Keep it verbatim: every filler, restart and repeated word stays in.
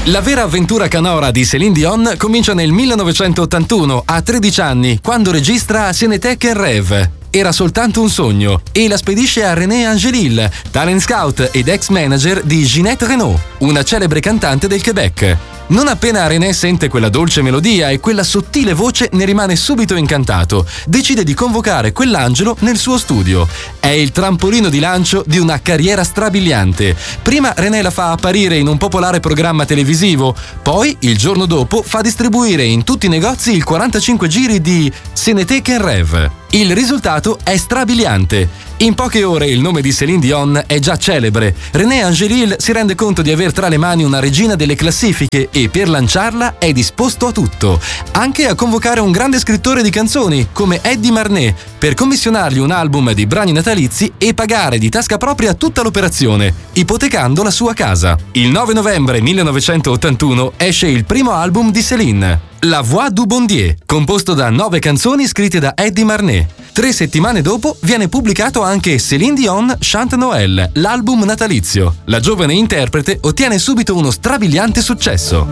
La vera avventura canora di Céline Dion comincia nel millenovecentottantuno, a tredici anni, quando registra Ce n'était qu'un rêve. Era soltanto un sogno, e la spedisce a René Angélil, talent scout ed ex manager di Ginette Renault, una celebre cantante del Quebec. Non appena René sente quella dolce melodia e quella sottile voce, ne rimane subito incantato. Decide di convocare quell'angelo nel suo studio. È il trampolino di lancio di una carriera strabiliante. Prima René la fa apparire in un popolare programma televisivo, poi il giorno dopo fa distribuire in tutti i negozi il quarantacinque giri di Ce n'était qu'un rêve. Il risultato è strabiliante. In poche ore il nome di Céline Dion è già celebre. René Angélil si rende conto di aver tra le mani una regina delle classifiche e per lanciarla è disposto a tutto, anche a convocare un grande scrittore di canzoni come Eddie Marnet per commissionargli un album di brani natalizi e pagare di tasca propria tutta l'operazione, ipotecando la sua casa. Il nove novembre millenovecentottantuno esce il primo album di Céline, La Voix du Bon Dieu, composto da nove canzoni scritte da Eddie Marnet. Tre settimane dopo viene pubblicato anche Céline Dion Chante Noël, l'album natalizio. La giovane interprete ottiene subito uno strabiliante successo.